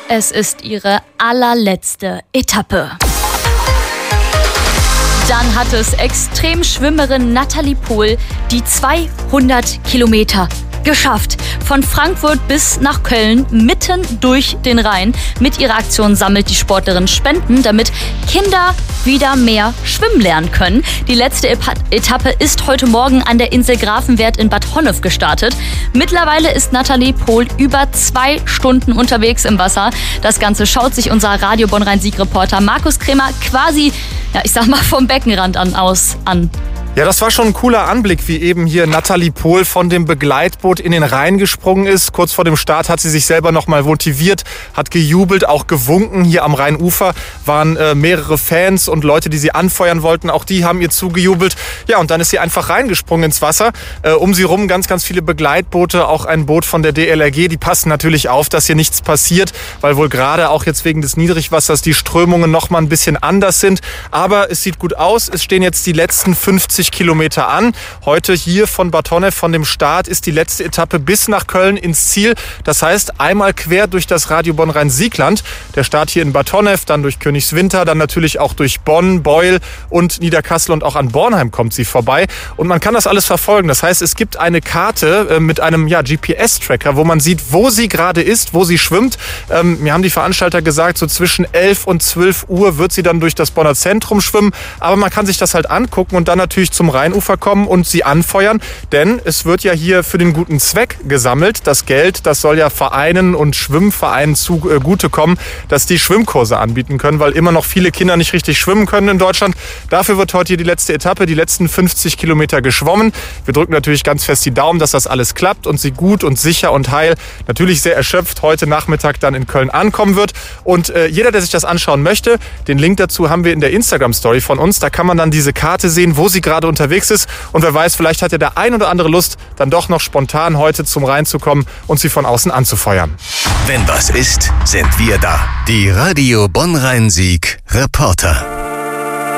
Es ist ihre allerletzte Etappe. Dann hat es Extremschwimmerin Natalie Pohl die 200 Kilometer geschafft. Von Frankfurt bis nach Köln, mitten durch den Rhein. Mit ihrer Aktion sammelt die Sportlerin Spenden, damit Kinder wieder mehr schwimmen lernen können. Die letzte Etappe ist heute Morgen an der Insel Grafenwert in Bad Honnef gestartet. Mittlerweile ist Natalie Pohl über 2 Stunden unterwegs im Wasser. Das Ganze schaut sich unser Radio Bonn-Rhein-Sieg-Reporter Markus Kremer quasi, vom Beckenrand aus an. Ja, das war schon ein cooler Anblick, wie eben hier Natalie Pohl von dem Begleitboot in den Rhein gesprungen ist. Kurz vor dem Start hat sie sich selber nochmal motiviert, hat gejubelt, auch gewunken. Hier am Rheinufer waren mehrere Fans und Leute, die sie anfeuern wollten. Auch die haben ihr zugejubelt. Ja, und dann ist sie einfach reingesprungen ins Wasser. Um sie rum ganz, ganz viele Begleitboote, auch ein Boot von der DLRG. Die passen natürlich auf, dass hier nichts passiert, weil wohl gerade auch jetzt wegen des Niedrigwassers die Strömungen nochmal ein bisschen anders sind. Aber es sieht gut aus. Es stehen jetzt die letzten 50 Kilometer an. Heute hier von Bad Honnef, von dem Start, ist die letzte Etappe bis nach Köln ins Ziel. Das heißt, einmal quer durch das Radio Bonn-Rhein-Siegland. Der Start hier in Bad Honnef, dann durch Königswinter, dann natürlich auch durch Bonn, Beul und Niederkassel und auch an Bornheim kommt sie vorbei. Und man kann das alles verfolgen. Das heißt, es gibt eine Karte mit einem GPS-Tracker, wo man sieht, wo sie gerade ist, wo sie schwimmt. Mir haben die Veranstalter gesagt, so zwischen 11 und 12 Uhr wird sie dann durch das Bonner Zentrum schwimmen. Aber man kann sich das halt angucken und dann natürlich zum Rheinufer kommen und sie anfeuern, denn es wird ja hier für den guten Zweck gesammelt. Das Geld, das soll ja Vereinen und Schwimmvereinen zugutekommen, dass die Schwimmkurse anbieten können, weil immer noch viele Kinder nicht richtig schwimmen können in Deutschland. Dafür wird heute hier die letzte Etappe, die letzten 50 Kilometer geschwommen. Wir drücken natürlich ganz fest die Daumen, dass das alles klappt und sie gut und sicher und heil, natürlich sehr erschöpft, heute Nachmittag dann in Köln ankommen wird. Und jeder, der sich das anschauen möchte, den Link dazu haben wir in der Instagram-Story von uns. Da kann man dann diese Karte sehen, wo sie gerade unterwegs ist. Und wer weiß, vielleicht hat ja der ein oder andere Lust, dann doch noch spontan heute zum Rhein zu kommen und sie von außen anzufeuern. Wenn was ist, sind wir da. Die Radio Bonn-Rhein-Sieg-Reporter.